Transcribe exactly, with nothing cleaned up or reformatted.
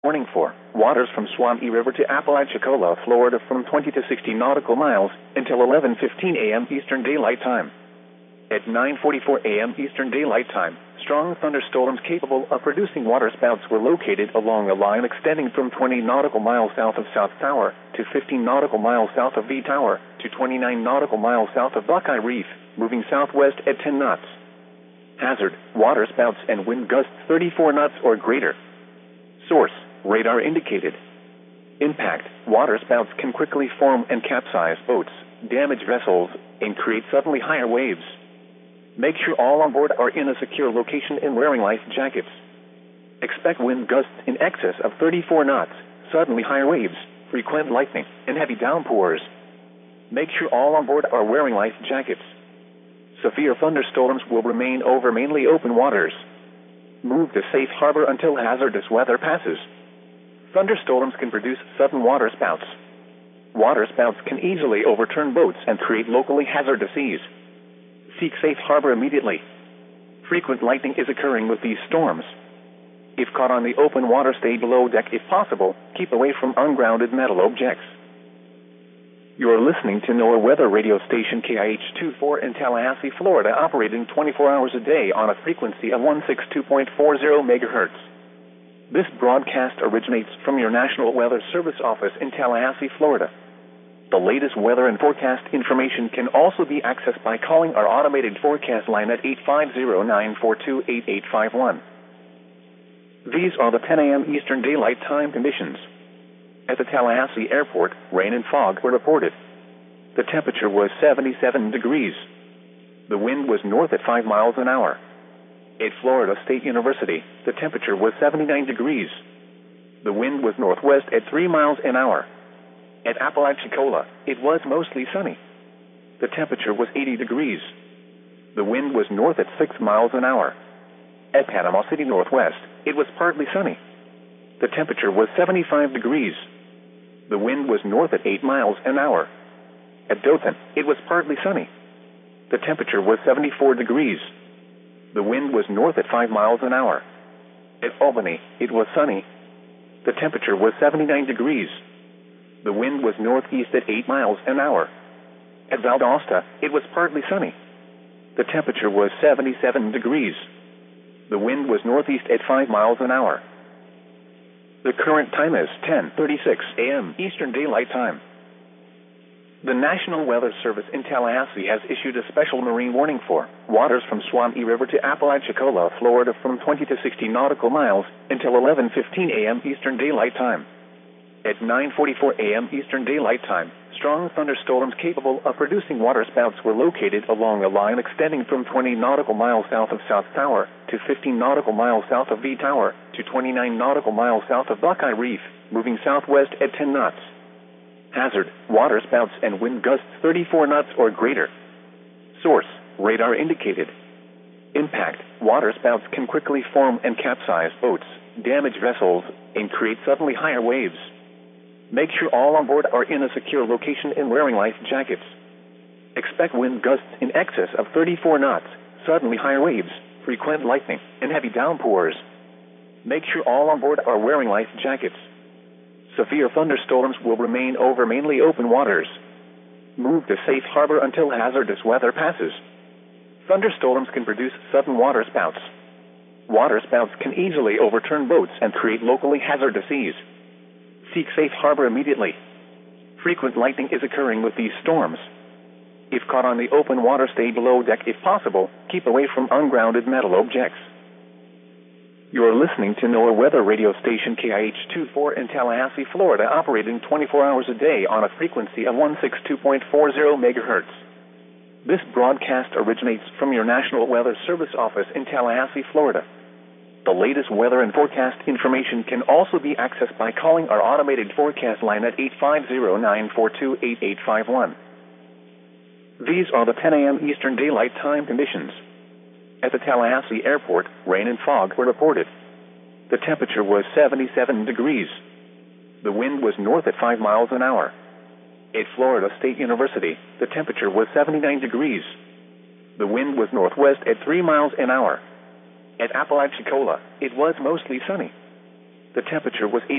Warning for waters from Swampy River to Apalachicola, Florida from twenty to sixty nautical miles until eleven fifteen a m Eastern Daylight Time. At nine forty-four a m Eastern Daylight Time, strong thunderstorms capable of producing waterspouts were located along a line extending from twenty nautical miles south of South Tower to fifteen nautical miles south of V Tower to twenty-nine nautical miles south of Buckeye Reef, moving southwest at ten knots. Hazard: waterspouts and wind gusts thirty-four knots or greater. Source: radar indicated. Impact: waterspouts can quickly form and capsize boats, damage vessels, and create suddenly higher waves. Make sure all on board are in a secure location and wearing life jackets. Expect wind gusts in excess of thirty-four knots, suddenly higher waves, frequent lightning, and heavy downpours. Make sure all on board are wearing life jackets. Severe thunderstorms will remain over mainly open waters. Move to safe harbor until hazardous weather passes. Thunderstorms can produce sudden waterspouts. Waterspouts can easily overturn boats and create locally hazardous seas. Seek safe harbor immediately. Frequent lightning is occurring with these storms. If caught on the open water, stay below deck if possible. Keep away from ungrounded metal objects. You are listening to NOAA weather radio station K I H twenty-four in Tallahassee, Florida, operating twenty-four hours a day on a frequency of one sixty-two point four zero megahertz. This broadcast originates from your National Weather Service office in Tallahassee, Florida. The latest weather and forecast information can also be accessed by calling our automated forecast line at eight five zero, nine four two, eight eight five one. These are the ten a m Eastern Daylight Time conditions. At the Tallahassee Airport, rain and fog were reported. The temperature was seventy-seven degrees. The wind was north at five miles an hour. At Florida State University, the temperature was seventy-nine degrees. The wind was northwest at three miles an hour. At Apalachicola, it was mostly sunny. The temperature was eighty degrees. The wind was north at six miles an hour. At Panama City Northwest, it was partly sunny. The temperature was seventy-five degrees. The wind was north at eight miles an hour. At Dothan, it was partly sunny. The temperature was seventy-four degrees. The wind was north at five miles an hour. At Albany, it was sunny. The temperature was seventy-nine degrees. The wind was northeast at eight miles an hour. At Valdosta, it was partly sunny. The temperature was seventy-seven degrees. The wind was northeast at five miles an hour. The current time is ten thirty-six a m Eastern Daylight Time. The National Weather Service in Tallahassee has issued a special marine warning for waters from Swampy River to Apalachicola, Florida from twenty to sixty nautical miles until eleven fifteen a m Eastern Daylight Time. At nine forty-four a m Eastern Daylight Time, strong thunderstorms capable of producing waterspouts were located along a line extending from twenty nautical miles south of South Tower to fifteen nautical miles south of V Tower to twenty-nine nautical miles south of Buckeye Reef, moving southwest at ten knots. Hazard: waterspouts and wind gusts thirty-four knots or greater. Source: radar indicated. Impact: waterspouts can quickly form and capsize boats, damage vessels, and create suddenly higher waves. Make sure all on board are in a secure location and wearing life jackets. Expect wind gusts in excess of thirty-four knots, suddenly higher waves, frequent lightning, and heavy downpours. Make sure all on board are wearing life jackets. Severe thunderstorms will remain over mainly open waters. Move to safe harbor until hazardous weather passes. Thunderstorms can produce sudden waterspouts. Waterspouts can easily overturn boats and create locally hazardous seas. Seek safe harbor immediately. Frequent lightning is occurring with these storms. If caught on the open water, stay below deck if possible. Keep away from ungrounded metal objects. You are listening to NOAA weather radio station K I H twenty-four in Tallahassee, Florida, operating twenty-four hours a day on a frequency of one sixty-two point four zero megahertz. This broadcast originates from your National Weather Service office in Tallahassee, Florida. The latest weather and forecast information can also be accessed by calling our automated forecast line at eight five zero, nine four two, eight eight five one. These are the ten a m Eastern Daylight Time conditions. At the Tallahassee Airport, rain and fog were reported. The temperature was seventy-seven degrees. The wind was north at five miles an hour. At Florida State University, the temperature was seventy-nine degrees. The wind was northwest at three miles an hour. At Apalachicola, it was mostly sunny. The temperature was